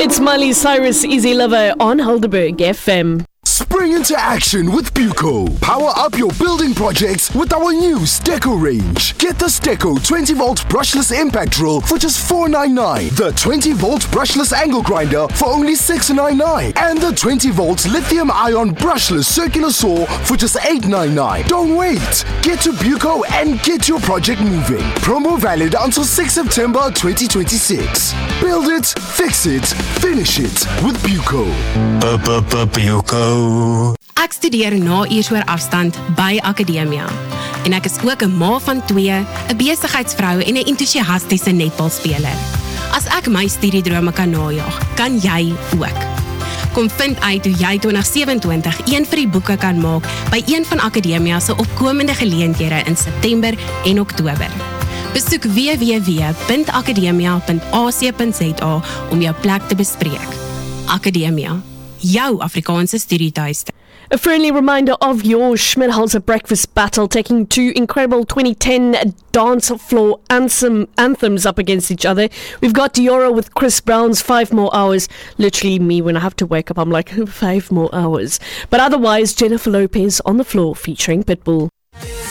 It's Miley Cyrus, Easy Lover on Helderberg FM. Spring into action with Buco. Power up your building projects with our new Steco range. Get the Steco 20-volt brushless impact drill for just $4.99. The 20-volt brushless angle grinder for only $6.99. And the 20-volt lithium-ion brushless circular saw for just $8.99. Don't wait. Get to Buco and get your project moving. Promo valid until 6 September 2026. Build it, fix it, finish it with Buco. Buco. Ek studeer na eersoor afstand by Akademia. En ek is ook 'n ma van 2, 'n besigheidsvrou en 'n entoesiastiese netbalspeler. As ek my studiedrome kan najag, kan jy ook. Kom vind uit hoe jy 2027 een vir die boeke kan maak by een van Akademia se opkomende geleenthede in September en Oktober. Besoek www.akademia.ac.za om jou plek te bespreek. Akademia, jou Afrikaanse studietuiste. A friendly reminder of your Schmidhauser breakfast battle, taking two incredible 2010 dance floor anthems up against each other. We've got Diora with Chris Brown's 5 More Hours. Literally me, when I have to wake up, I'm like, 5 more hours. But otherwise, Jennifer Lopez on the floor featuring Pitbull.